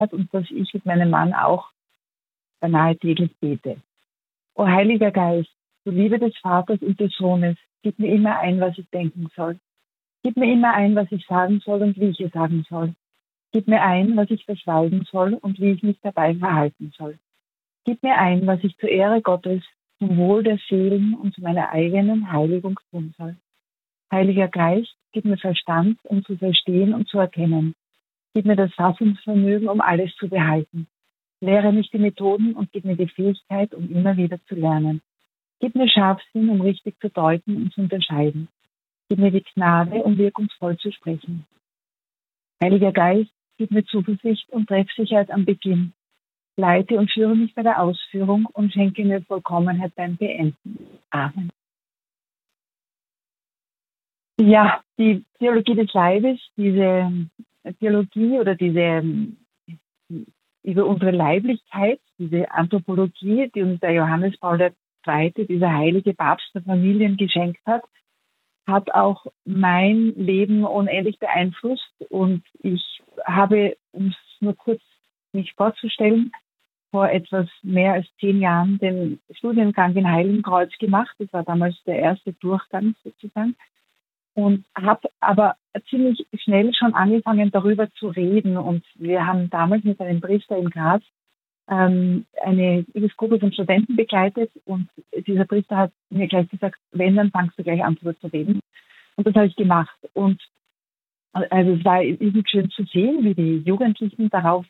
hat und das ich mit meinem Mann auch beinahe täglich bete. O Heiliger Geist, du Liebe des Vaters und des Sohnes, gib mir immer ein, was ich denken soll. Gib mir immer ein, was ich sagen soll und wie ich es sagen soll. Gib mir ein, was ich verschweigen soll und wie ich mich dabei verhalten soll. Gib mir ein, was ich zur Ehre Gottes, zum Wohl der Seelen und zu meiner eigenen Heiligung tun soll. Heiliger Geist, gib mir Verstand, um zu verstehen und zu erkennen. Gib mir das Fassungsvermögen, um alles zu behalten. Lehre mich die Methoden und gib mir die Fähigkeit, um immer wieder zu lernen. Gib mir Scharfsinn, um richtig zu deuten und zu unterscheiden. Gib mir die Gnade, um wirkungsvoll zu sprechen. Heiliger Geist, gib mir Zuversicht und Treffsicherheit am Beginn. Leite und führe mich bei der Ausführung und schenke mir Vollkommenheit beim Beenden. Amen. Ja, die Theologie des Leibes, diese Theologie oder diese über unsere Leiblichkeit, diese Anthropologie, die uns der Johannes Paul II., dieser heilige Papst der Familien geschenkt hat, hat auch mein Leben unendlich beeinflusst. Und ich habe, um es nur kurz mich vorzustellen, vor etwas mehr als 10 Jahren den Studiengang in Heiligenkreuz gemacht. Das war damals der erste Durchgang sozusagen. Und habe aber ziemlich schnell schon angefangen, darüber zu reden. Und wir haben damals mit einem Priester in Graz eine Gruppe von Studenten begleitet. Und dieser Priester hat mir gleich gesagt, wenn, dann fangst du gleich an, darüber zu reden. Und das habe ich gemacht. Und also es war irgendwie schön zu sehen, wie die Jugendlichen darauf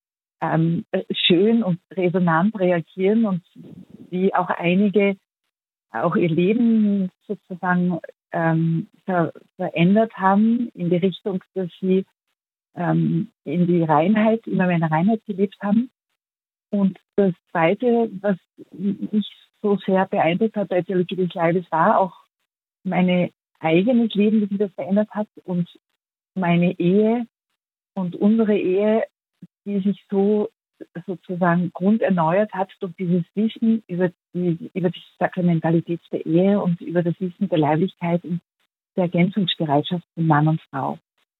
schön und resonant reagieren und wie auch einige auch ihr Leben sozusagen verändert haben in die Richtung, dass sie in die Reinheit, immer mehr in der Reinheit gelebt haben. Und das Zweite, was mich so sehr beeindruckt hat bei Theologie des Leibes, war auch mein eigenes Leben, das sich das verändert hat und meine Ehe und unsere Ehe, die sich so sozusagen grunderneuert hat durch dieses Wissen über die Sakramentalität der Ehe und über das Wissen der Leiblichkeit und der Ergänzungsbereitschaft von Mann und Frau.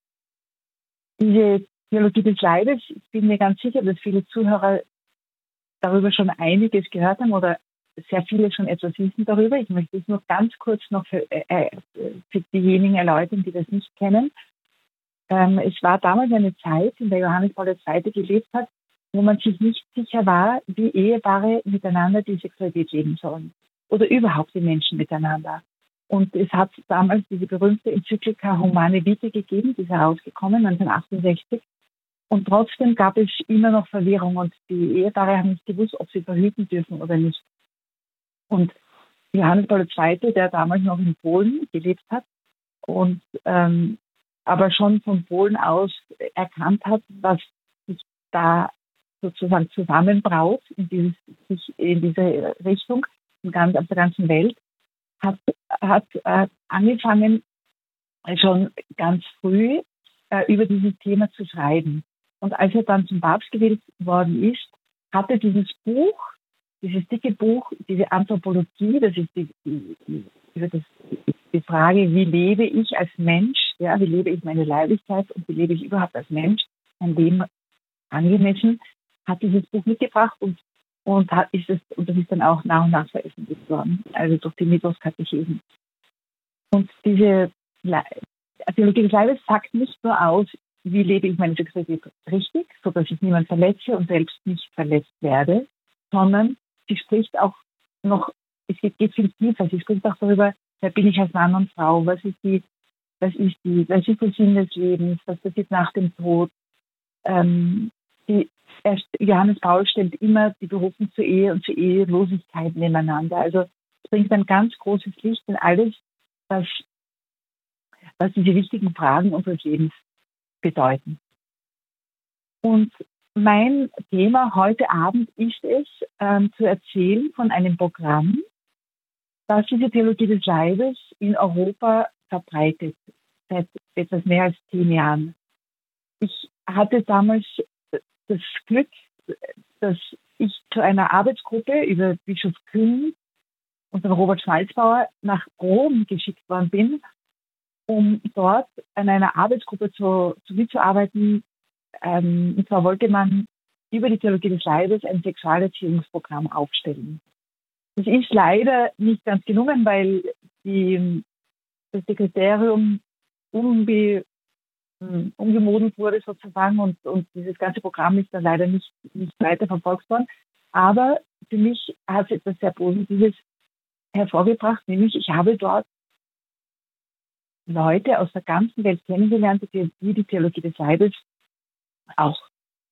Diese Theologie des Leibes, ich bin mir ganz sicher, dass viele Zuhörer darüber schon einiges gehört haben oder sehr viele schon etwas wissen darüber. Ich möchte es nur ganz kurz noch für diejenigen erläutern, die das nicht kennen. Es war damals eine Zeit, in der Johannes Paul II. Gelebt hat, wo man sich nicht sicher war, wie Ehepaare miteinander die Sexualität leben sollen oder überhaupt die Menschen miteinander. Und es hat damals diese berühmte Enzyklika Humane Vitae gegeben, die ist herausgekommen 1968. Und trotzdem gab es immer noch Verwirrung und die Ehepaare haben nicht gewusst, ob sie verhüten dürfen oder nicht. Und Johannes Paul II., der damals noch in Polen gelebt hat und aber schon von Polen aus erkannt hat, was sich da sozusagen zusammenbraut in diese Richtung auf der ganzen Welt, hat angefangen, schon ganz früh über dieses Thema zu schreiben. Und als er dann zum Papst gewählt worden ist, hatte dieses dicke Buch, diese Anthropologie, das ist die Frage, wie lebe ich als Mensch, ja, wie lebe ich meine Leiblichkeit und wie lebe ich überhaupt als Mensch, mein Leben angemessen, hat dieses Buch mitgebracht und das ist dann auch nach und nach veröffentlicht worden, also durch die Mittwochskatechismus. Und diese Theologie des Leibes sagt nicht nur aus, wie lebe ich meine Sexualität richtig, sodass ich niemand verletze und selbst nicht verletzt werde, sondern sie spricht auch noch, es geht viel tiefer, sie spricht auch darüber, wer bin ich als Mann und Frau, was ist der Sinn des Lebens, was passiert nach dem Tod. Johannes Paul stellt immer die Berufung zur Ehe und zur Ehelosigkeit nebeneinander. Also es bringt ein ganz großes Licht in alles, was diese wichtigen Fragen unseres Lebens bedeuten. Und mein Thema heute Abend ist es, zu erzählen von einem Programm, das diese Theologie des Leibes in Europa verbreitet, seit etwas mehr als 10 Jahren. Ich hatte damals das Glück, dass ich zu einer Arbeitsgruppe über Bischof Kühn und den Robert Schmalzbauer nach Rom geschickt worden bin, um dort an einer Arbeitsgruppe mitzuarbeiten, Und zwar wollte man über die Theologie des Leibes ein Sexualerziehungsprogramm aufstellen. Das ist leider nicht ganz gelungen, weil das Sekretarium umgemodelt wurde sozusagen und dieses ganze Programm ist dann leider nicht weiter verfolgt worden. Aber für mich hat es etwas sehr Positives hervorgebracht, nämlich ich habe dort Leute aus der ganzen Welt kennengelernt, die die Theologie des Leibes auch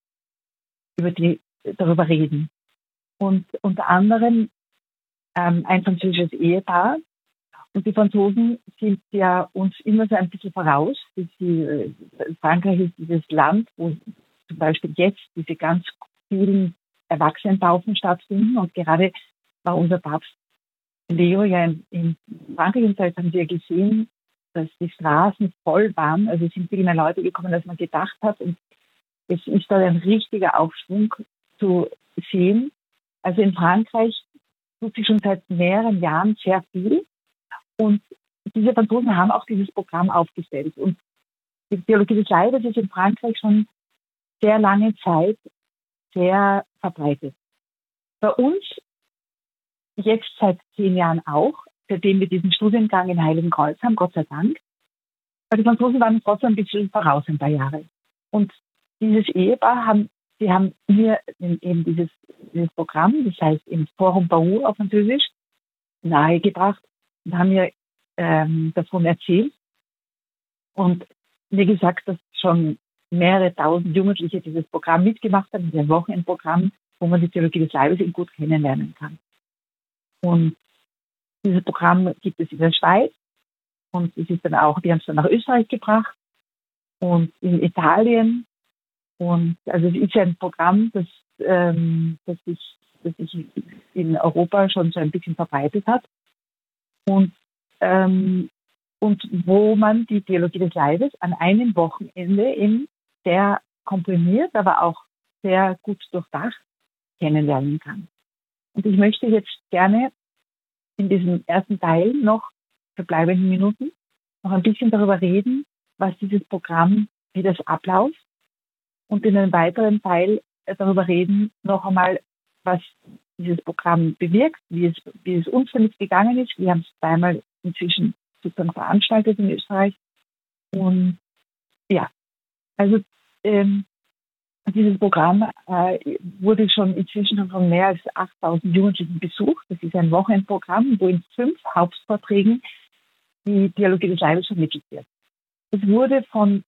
darüber reden. Und unter anderem ein französisches Ehepaar. Und die Franzosen sind ja uns immer so ein bisschen voraus. Frankreich ist dieses Land, wo zum Beispiel jetzt diese ganz vielen Erwachsenentaufen stattfinden. Und gerade war unser Papst Leo ja in Frankreich und da haben wir gesehen, dass die Straßen voll waren. Also es sind viel mehr Leute gekommen, als man gedacht hat. Und es ist da ein richtiger Aufschwung zu sehen. Also in Frankreich tut sich schon seit mehreren Jahren sehr viel. Und diese Franzosen haben auch dieses Programm aufgestellt. Und die Theologie des Leibes ist in Frankreich schon sehr lange Zeit sehr verbreitet. Bei uns jetzt seit 10 Jahren auch, seitdem wir diesen Studiengang in Heiligen Kreuz haben, Gott sei Dank. Aber die Franzosen waren trotzdem ein bisschen voraus ein paar Jahre. Und dieses Ehepaar haben mir eben dieses Programm, das heißt im Forum Baou auf Französisch, nahegebracht und haben mir davon erzählt und mir gesagt, dass schon mehrere tausend Jugendliche dieses Programm mitgemacht haben, dieses Wochenendprogramm, wo man die Theologie des Leibes eben gut kennenlernen kann. Und dieses Programm gibt es in der Schweiz und es ist dann auch, wir haben es dann nach Österreich gebracht und in Italien. Und also es ist ja ein Programm, das sich in Europa schon so ein bisschen verbreitet hat. Und wo man die Theologie des Leibes an einem Wochenende in sehr komprimiert, aber auch sehr gut durchdacht kennenlernen kann. Und ich möchte jetzt gerne in diesem ersten Teil noch, verbleibenden Minuten, noch ein bisschen darüber reden, was dieses Programm, wie das abläuft. Und in einem weiteren Teil darüber reden, noch einmal, was dieses Programm bewirkt, wie es uns damit gegangen ist. Wir haben es zweimal inzwischen sozusagen veranstaltet in Österreich. Und ja, also dieses Programm wurde schon inzwischen von mehr als 8.000 Jugendlichen besucht. Das ist ein Wochenendprogramm, wo in 5 Hauptvorträgen die Theologie des Leibes vermittelt wird. Es wurde von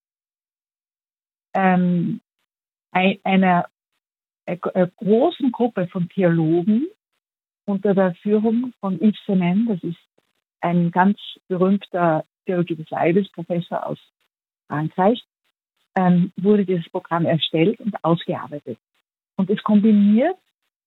einer großen Gruppe von Theologen unter der Führung von Yves Semen, das ist ein ganz berühmter Theologie des Leibes Professor aus Frankreich, wurde dieses Programm erstellt und ausgearbeitet. Und es kombiniert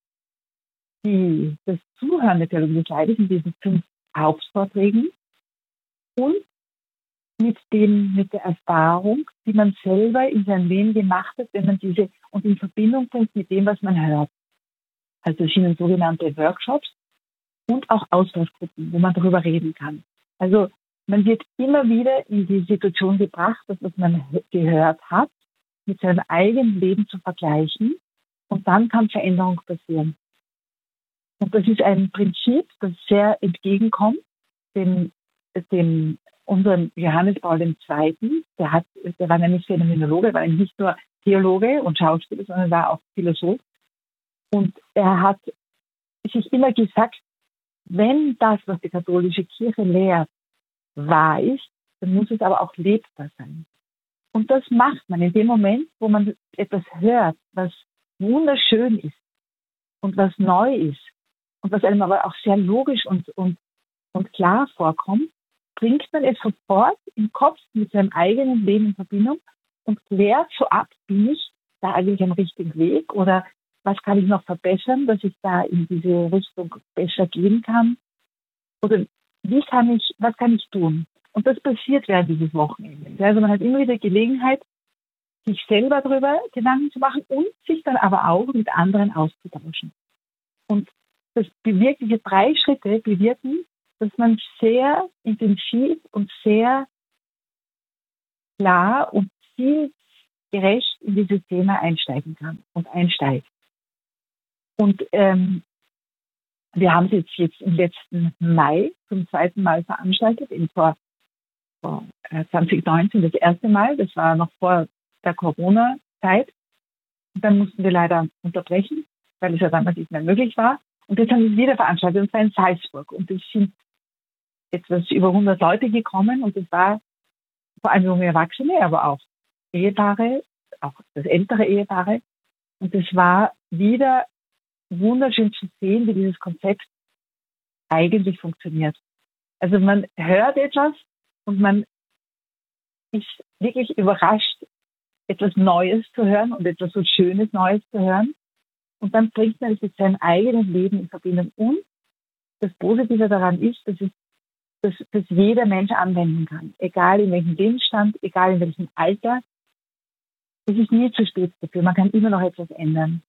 das Zuhören der Theologie des Leibes in diesen 5 Hauptvorträgen und mit der Erfahrung, die man selber in seinem Leben gemacht hat, wenn man diese und in Verbindung bringt mit dem, was man hört. Also es sind sogenannte Workshops und auch Austauschgruppen, wo man darüber reden kann. Also man wird immer wieder in die Situation gebracht, das, was man gehört hat, mit seinem eigenen Leben zu vergleichen und dann kann Veränderung passieren. Und das ist ein Prinzip, das sehr entgegenkommt dem unserem Johannes Paul II., der war nämlich Phänomenologe, war nicht nur Theologe und Schauspieler, sondern war auch Philosoph. Und er hat sich immer gesagt, wenn das, was die katholische Kirche lehrt, wahr ist, dann muss es aber auch lebbar sein. Und das macht man in dem Moment, wo man etwas hört, was wunderschön ist und was neu ist und was einem aber auch sehr logisch und klar vorkommt, bringt man es sofort im Kopf mit seinem eigenen Leben in Verbindung und klärt so ab, bin ich da eigentlich am richtigen Weg oder was kann ich noch verbessern, dass ich da in diese Richtung besser gehen kann oder was kann ich tun? Und das passiert während dieses Wochenendes. Also man hat immer wieder Gelegenheit, sich selber darüber Gedanken zu machen und sich dann aber auch mit anderen auszutauschen. Und das bewirkt, diese 3 Schritte bewirken, dass man sehr intensiv und sehr klar und gerecht in dieses Thema einsteigen kann und einsteigt. Und wir haben es jetzt im letzten Mai zum zweiten Mal veranstaltet, vor 2019 das erste Mal. Das war noch vor der Corona-Zeit. Und dann mussten wir leider unterbrechen, weil es ja damals nicht mehr möglich war. Und jetzt haben wir es wieder veranstaltet, und zwar in Salzburg. Und es sind etwas über 100 Leute gekommen, und es war vor allem junge Erwachsene, aber auch Ehepaare, auch das ältere Ehepaare. Und es war wieder wunderschön zu sehen, wie dieses Konzept eigentlich funktioniert. Also man hört etwas und man ist wirklich überrascht, etwas Neues zu hören und etwas so Schönes Neues zu hören. Und dann bringt man es mit seinem eigenen Leben in Verbindung. Und das Positive daran ist, dass jeder Mensch anwenden kann. Egal in welchem Lebensstand, egal in welchem Alter. Es ist nie zu spät dafür. Man kann immer noch etwas ändern.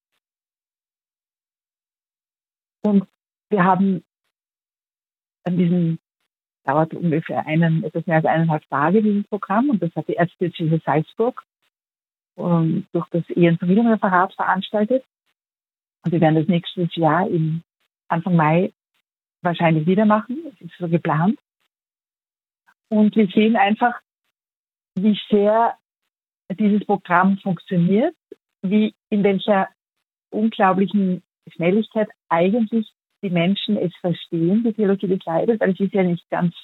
Und wir haben an diesem, dauert ungefähr etwas mehr als 1,5 Tage, dieses Programm. Und das hat die Erzdiözese Salzburg durch das Ehe- und Familienreferat veranstaltet. Und wir werden das nächstes Jahr Anfang Mai wahrscheinlich wieder machen. Das ist so geplant. Und wir sehen einfach, wie sehr dieses Programm funktioniert, in welcher unglaublichen Schnelligkeit eigentlich die Menschen es verstehen, die Theologie des Leibes, weil es ist ja nicht ganz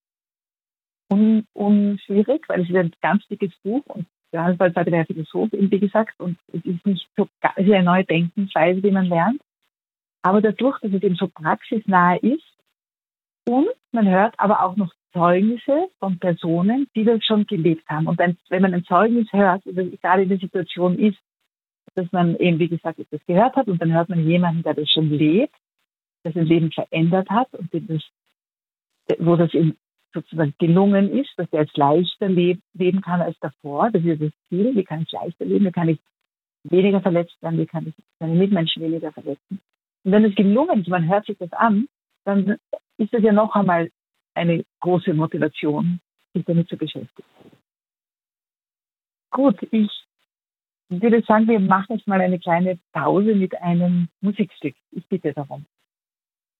unschwierig, weil es ist ein ganz dickes Buch und Johannes Paul II. Der Philosoph, wie gesagt, und es ist nicht so, es ist eine neue Denkensweise, die man lernt. Aber dadurch, dass es eben so praxisnahe ist und man hört aber auch noch Zeugnisse von Personen, die das schon gelebt haben. Und wenn man ein Zeugnis hört, gerade in der Situation ist, dass man eben, wie gesagt, etwas gehört hat und dann hört man jemanden, der das schon lebt, der sein Leben verändert hat und wo das ihm sozusagen gelungen ist, dass er jetzt leichter leben kann als davor. Das ist das Ziel. Wie kann ich leichter leben? Wie kann ich weniger verletzt werden? Wie kann ich meine Mitmenschen weniger verletzen? Und wenn es gelungen ist, man hört sich das an, dann ist das ja noch einmal eine große Motivation, sich damit zu beschäftigen. Gut, ich würde sagen, wir machen jetzt mal eine kleine Pause mit einem Musikstück. Ich bitte darum.